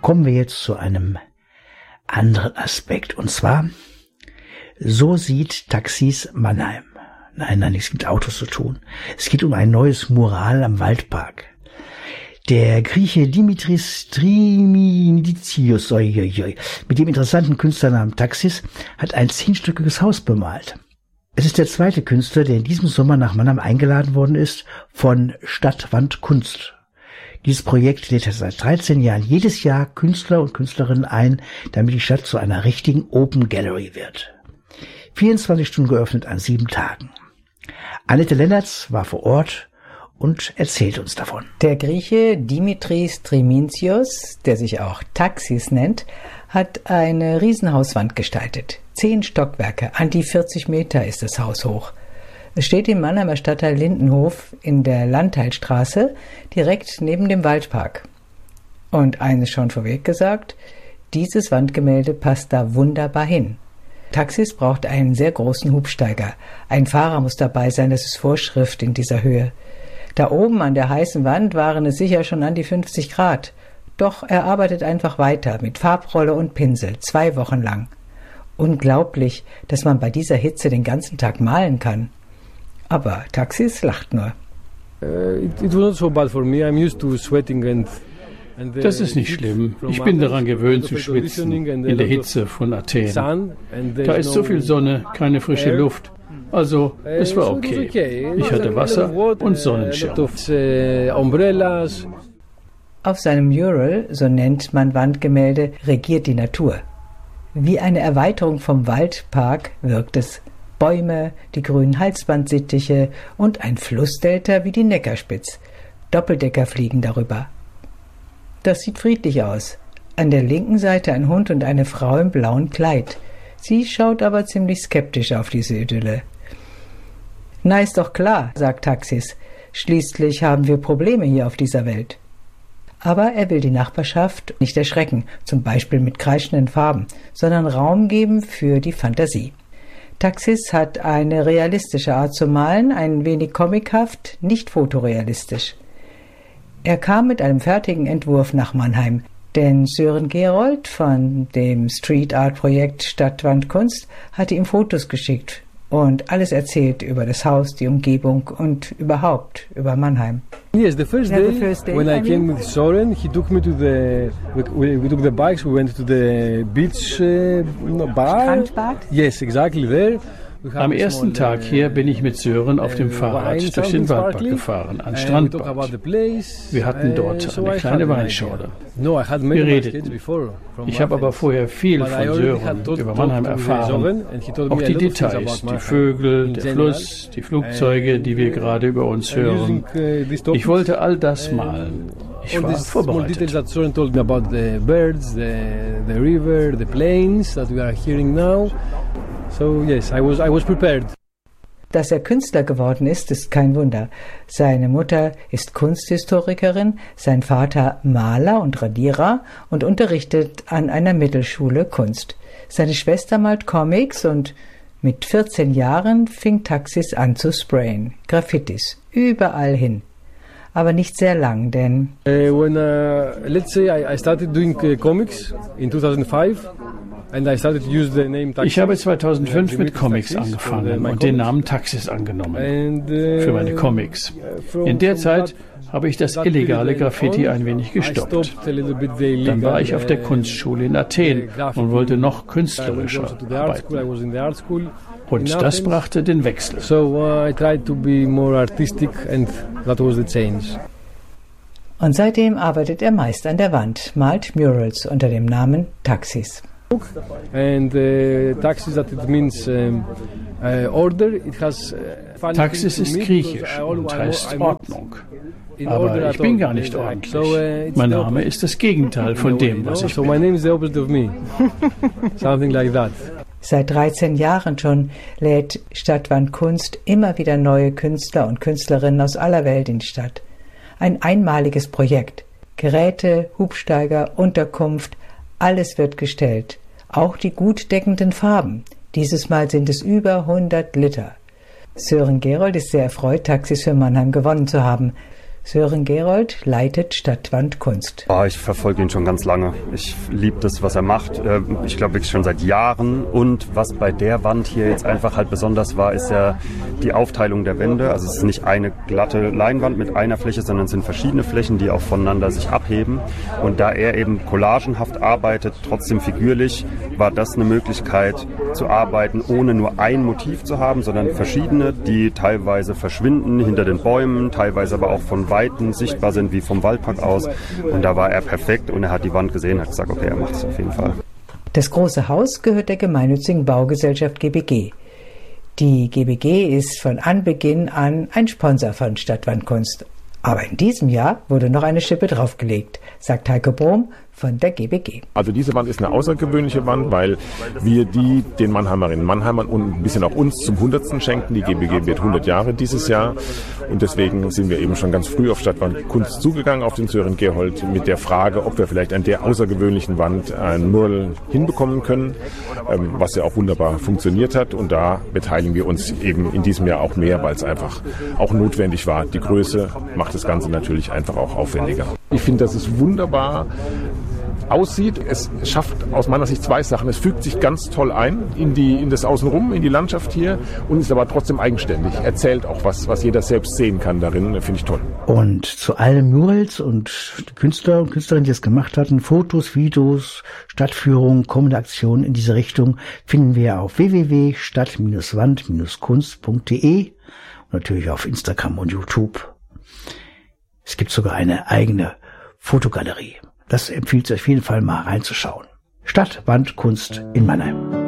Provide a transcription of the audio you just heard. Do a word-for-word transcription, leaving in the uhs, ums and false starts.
Kommen wir jetzt zu einem anderen Aspekt. Und zwar, so sieht Taxis Mannheim. Nein, nein, nichts mit Autos zu tun. Es geht um ein neues Mural am Waldpark. Der Grieche Dimitris Triminitius, mit dem interessanten Künstlernamen Taxis, hat ein zehnstöckiges Haus bemalt. Es ist der zweite Künstler, der in diesem Sommer nach Mannheim eingeladen worden ist von Stadtwand Kunst. Dieses Projekt lädt seit dreizehn Jahren jedes Jahr Künstler und Künstlerinnen ein, damit die Stadt zu einer richtigen Open Gallery wird. vierundzwanzig Stunden geöffnet an sieben Tagen. Annette Lennertz war vor Ort und erzählt uns davon. Der Grieche Dimitris Trimintios, der sich auch Taxis nennt, hat eine Riesenhauswand gestaltet. Zehn Stockwerke, an die vierzig Meter ist das Haus hoch. Es steht im Mannheimer Stadtteil Lindenhof in der Landteilstraße, direkt neben dem Waldpark. Und eines schon vorweg gesagt, dieses Wandgemälde passt da wunderbar hin. Taxis braucht einen sehr großen Hubsteiger. Ein Fahrer muss dabei sein, das ist Vorschrift in dieser Höhe. Da oben an der heißen Wand waren es sicher schon an die fünfzig Grad. Doch er arbeitet einfach weiter mit Farbrolle und Pinsel, zwei Wochen lang. Unglaublich, dass man bei dieser Hitze den ganzen Tag malen kann. Aber Taxis lacht nur. Das ist nicht schlimm. Ich bin daran gewöhnt zu schwitzen, in der Hitze von Athen. Da ist so viel Sonne, keine frische Luft. Also, es war okay. Ich hatte Wasser und Sonnenschirm. Auf seinem Mural, so nennt man Wandgemälde, regiert die Natur. Wie eine Erweiterung vom Waldpark wirkt es. Bäume, die grünen Halsbandsittiche und ein Flussdelta wie die Neckarspitz. Doppeldecker fliegen darüber. Das sieht friedlich aus. An der linken Seite ein Hund und eine Frau im blauen Kleid. Sie schaut aber ziemlich skeptisch auf diese Idylle. Na, ist doch klar, sagt Taxis. Schließlich haben wir Probleme hier auf dieser Welt. Aber er will die Nachbarschaft nicht erschrecken, zum Beispiel mit kreischenden Farben, sondern Raum geben für die Fantasie. Taxis hat eine realistische Art zu malen, ein wenig comichaft, nicht fotorealistisch. Er kam mit einem fertigen Entwurf nach Mannheim, denn Sören Gerold von dem Street Art Projekt Stadtwand Kunst hatte ihm Fotos geschickt und alles erzählt über das Haus, die Umgebung und überhaupt über Mannheim. Yes, the first, yeah, day, the first day when I, I came with Soren, he took me to the we, we took the bikes, we went to the beach uh, bar. Strandbad? Yes, exactly there. Am ersten Tag hier bin ich mit Sören auf dem Fahrrad durch den Waldpark gefahren, ans Strandbad. Wir hatten dort eine kleine Weinschorle. Wir redeten. Ich habe aber vorher viel von Sören über Mannheim erfahren, auch die Details, die Vögel, der Fluss, die Flugzeuge, die wir gerade über uns hören. Ich wollte all das malen. Ich war vorbereitet. So yes, I was I was prepared. Dass er Künstler geworden ist, ist kein Wunder. Seine Mutter ist Kunsthistorikerin, sein Vater Maler und Radierer und unterrichtet an einer Mittelschule Kunst. Seine Schwester malt Comics und mit vierzehn Jahren fing Taxis an zu sprayen. Graffitis, überall hin. Aber nicht sehr lang, denn uh, when uh, let's say I, I started doing uh, comics in two thousand five. Ich habe zweitausendfünf mit Comics angefangen und den Namen Taxis angenommen für meine Comics. In der Zeit habe ich das illegale Graffiti ein wenig gestoppt. Dann war ich auf der Kunstschule in Athen und wollte noch künstlerischer arbeiten. Und das brachte den Wechsel. Und seitdem arbeitet er meist an der Wand, malt Murals unter dem Namen Taxis. And uh, Taxis, that it means um, uh, order. It has uh, Taxis ist griechisch und heißt Ordnung. Aber ich bin gar nicht ordentlich. Mein Name ist das Gegenteil von dem, was ich bin. So my name is the opposite of me. Something like that. Seit dreizehn Jahren schon lädt Stadtwand Kunst immer wieder neue Künstler und Künstlerinnen aus aller Welt in die Stadt. Ein einmaliges Projekt. Geräte, Hubsteiger, Unterkunft, alles wird gestellt. Auch die gut deckenden Farben. Dieses Mal sind es über hundert Liter. Sören Gerold ist sehr erfreut, Taxis für Mannheim gewonnen zu haben. Sören Gerold leitet Stadtwandkunst. Oh, ich verfolge ihn schon ganz lange. Ich liebe das, was er macht. Ich glaube wirklich schon seit Jahren. Und was bei der Wand hier jetzt einfach halt besonders war, ist ja die Aufteilung der Wände. Also es ist nicht eine glatte Leinwand mit einer Fläche, sondern es sind verschiedene Flächen, die auch voneinander sich abheben. Und da er eben collagenhaft arbeitet, trotzdem figürlich, war das eine Möglichkeit zu arbeiten, ohne nur ein Motiv zu haben, sondern verschiedene, die teilweise verschwinden hinter den Bäumen, teilweise aber auch von Weiten sichtbar sind, wie vom Waldpark aus. Und da war er perfekt und er hat die Wand gesehen, hat gesagt, okay, er macht es auf jeden Fall. Das große Haus gehört der gemeinnützigen Baugesellschaft G B G. Die G B G ist von Anbeginn an ein Sponsor von Stadtwandkunst. Aber in diesem Jahr wurde noch eine Schippe draufgelegt, sagt Heiko Brom von der G B G. Also diese Wand ist eine außergewöhnliche Wand, weil wir die den Mannheimerinnen und Mannheimern und ein bisschen auch uns zum hundertsten schenken. Die G B G wird hundert Jahre dieses Jahr und deswegen sind wir eben schon ganz früh auf Stadtwandkunst zugegangen, auf den Sören Gerold, mit der Frage, ob wir vielleicht an der außergewöhnlichen Wand ein Mural hinbekommen können, was ja auch wunderbar funktioniert hat. Und da beteiligen wir uns eben in diesem Jahr auch mehr, weil es einfach auch notwendig war. Die Größe macht das Ganze natürlich einfach auch aufwendiger. Ich finde, das ist wunderbar aussieht. Es schafft aus meiner Sicht zwei Sachen. Es fügt sich ganz toll ein in die in das Außenrum, in die Landschaft hier und ist aber trotzdem eigenständig. Erzählt auch was, was jeder selbst sehen kann darin. Finde ich toll. Und zu allen Murals und die Künstler und Künstlerinnen, die es gemacht hatten, Fotos, Videos, Stadtführungen, kommende Aktionen in diese Richtung finden wir auf w w w punkt stadt wand kunst punkt d e und natürlich auf Instagram und YouTube. Es gibt sogar eine eigene Fotogalerie. Das empfiehlt sich auf jeden Fall mal reinzuschauen. Stadtwandkunst in Mannheim.